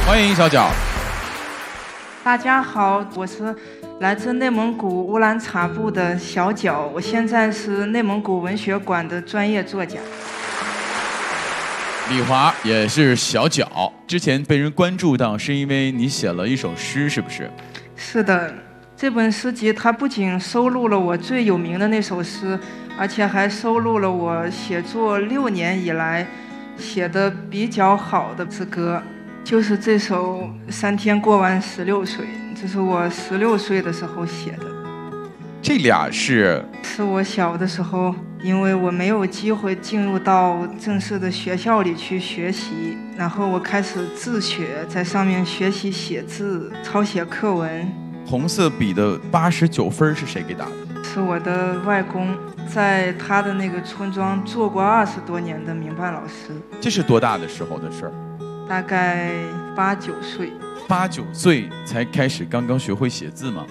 欢迎小脚。 大家好，我是来自内蒙古乌兰察布的小脚，我现在是内蒙古文学馆的专业作家。 李华也是小脚，之前被人关注到是因为你写了一首诗，是不是？ 是的，这本诗集它不仅收录了我最有名的那首诗，而且还收录了我写作6年以来写的比较好的诗歌，就是这首《3天过完16岁》，这是我16岁的时候写的。 这俩是我小的时候，因为我没有机会进入到正式的学校里去学习，然后我开始自学，在上面学习写字、抄写课文。 红色笔的89分是谁给打的？ 是我的外公，在他的那个村庄做过20多年的民办老师。 这是多大的时候的事儿？ 大概8、9岁。 8、9岁才开始刚刚学会写字吗？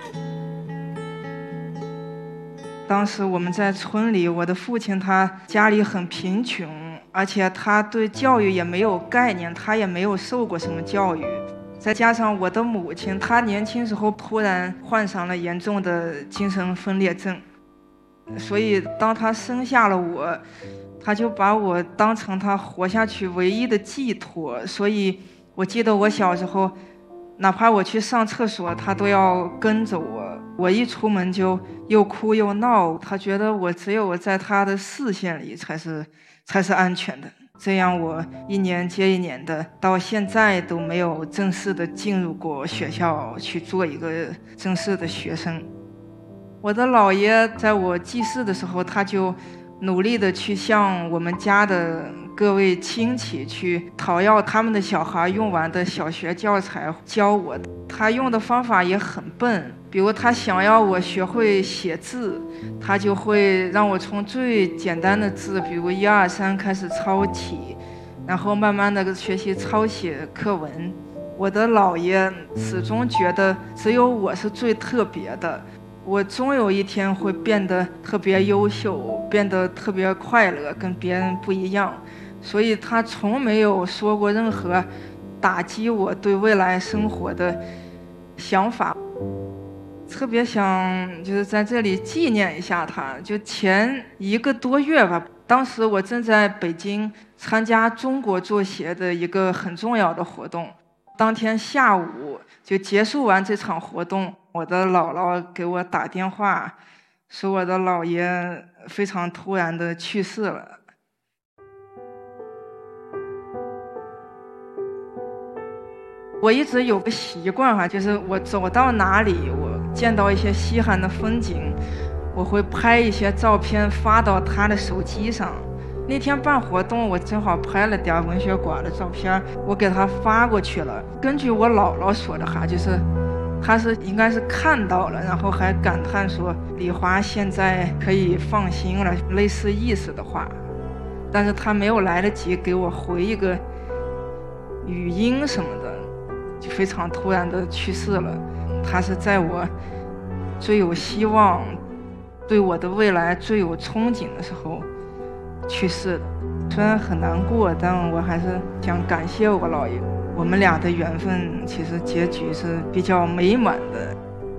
当时我们在村里，我的父亲他家里很贫穷，而且他对教育也没有概念，他也没有受过什么教育。再加上我的母亲，她年轻时候突然患上了严重的精神分裂症，所以当她生下了我，她就把我当成她活下去唯一的寄托。所以我记得我小时候，哪怕我去上厕所，她都要跟着我。我一出门就又哭又闹，她觉得我只有在她的视线里才是安全的。这样我一年接一年的，到现在都没有正式的进入过学校去做一个正式的学生。我的姥爷在我记事的时候，他就努力的去向我们家的各位亲戚去讨要他们的小孩用完的小学教材教我。他用的方法也很笨，比如他想要我学会写字，他就会让我从最简单的字，比如1、2、3开始抄起，然后慢慢的学习抄写课文。我的姥爷始终觉得只有我是最特别的，我终有一天会变得特别优秀，变得特别快乐，跟别人不一样。所以他从没有说过任何打击我对未来生活的想法。特别想就是在这里纪念一下他，就前1个多月吧，当时我正在北京参加中国作协的一个很重要的活动。当天下午就结束完这场活动，我的姥姥给我打电话，说我的姥爷非常突然的去世了。我一直有个习惯哈，就是我走到哪里，我见到一些稀罕的风景，我会拍一些照片发到他的手机上。那天办活动，我正好拍了点文学馆的照片，我给他发过去了。根据我姥姥说的哈，就是他应该是看到了，然后还感叹说李华现在可以放心了，类似意思的话。但是他没有来得及给我回一个语音什么的，就非常突然的去世了。他是在我最有希望，对我的未来最有憧憬的时候去世的。虽然很难过，但我还是想感谢我姥爷，我们俩的缘分其实结局是比较美满的。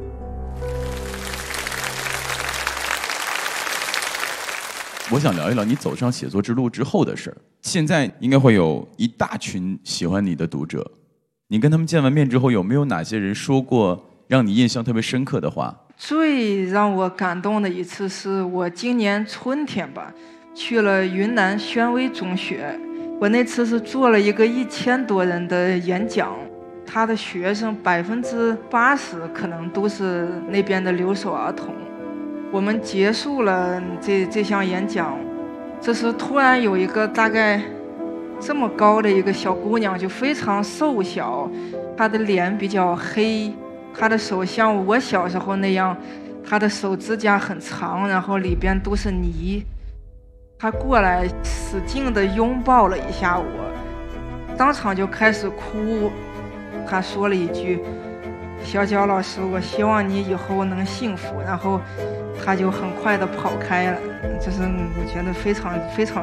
我想聊一聊你走上写作之路之后的事儿。现在应该会有一大群喜欢你的读者，你跟他们见完面之后，有没有哪些人说过让你印象特别深刻的话？ 最让我感动的一次是我今年春天吧，去了云南宣威中学。我那次是做了一个1000多人的演讲，他的学生80%可能都是那边的留守儿童。我们结束了这项演讲，这时突然有一个大概这么高的一个小姑娘，就非常瘦小，她的脸比较黑，她的手像我小时候那样，她的手指甲很长，然后里边都是泥。她过来使劲地拥抱了一下我，当场就开始哭。她说了一句：“小脚老师，我希望你以后能幸福。”然后她就很快地跑开了。这是我觉得非常非常